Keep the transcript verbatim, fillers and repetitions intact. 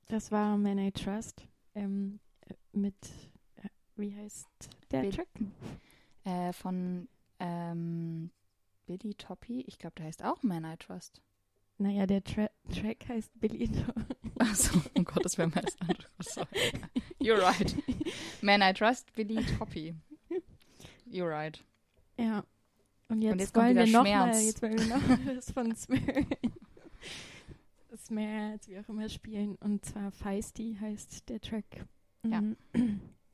Das war Man I Trust ähm, mit, äh, wie heißt der Bill- Track? Äh, von ähm, Billy Toppy. Ich glaube, der heißt auch Man I Trust. Naja, der Tra- Track heißt Billy. Achso, um Gottes Willen, was anderes. Sorry. You're right. Man I Trust, Billy Toppy. You're right. Ja. Und jetzt, Und jetzt kommt wollen wir wieder noch Schmerz. mal, jetzt wollen wir noch was von Smir- Smerz, wie auch immer, spielen. Und zwar Feisty heißt der Track. Ja. Mhm.